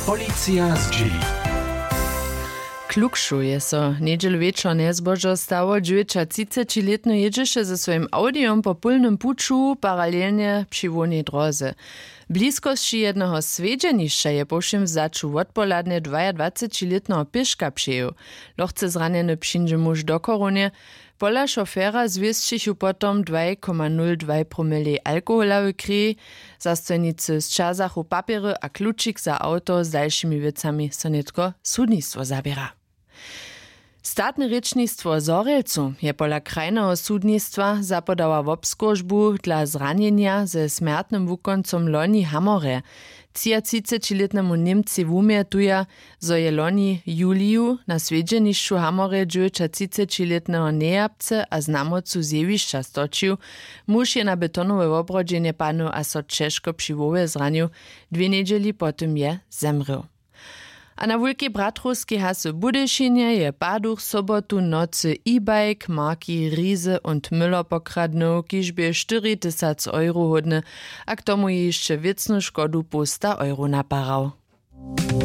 Policja z dzieli. Klukšuje so. Nedźelu wieczor nezbožo stało 30-letny jedziše ze swoim Audiom po pólnym puczu paralelnie przy wolnej drodze. Bliskości jednego swiedźenišća je pošim začu odpoladne 22-letnego pieszka przyjął. Lochce zranjeny przyjdzie muž do koronie. Pola šoféra zwieszczył potom 2,02 promille alkohola w krwi. Zastojnicy z časachu papiery a kluczyk za auto z dalszymi wiecami so netko sudnictwo zabiera. Statne rečnictwo Zorelcu je pola krajnego sudnictwa zapodała w obskorżbu dla zranienia ze smärtnym wukoncom Loni Hamore. 33-letnemu Němci wumietuje, zo je loni Juliju na swiedźenišću Hamore 30-letnego nejabce a znamocu z jewišća stočił. Muž je na betonowe obrodzenie panu a so češko przy wołe zranił. 2 nedźeli potem je zemrył. A na Wulkiej Bratruskiej hasy Budyšinie je paduch sobotu nocy e-bike marki Riese und Müller pokradnął, kiž by 4000 euro hodny, a k tomu je jeszcze wiecnu szkodu po 100 euro naparał.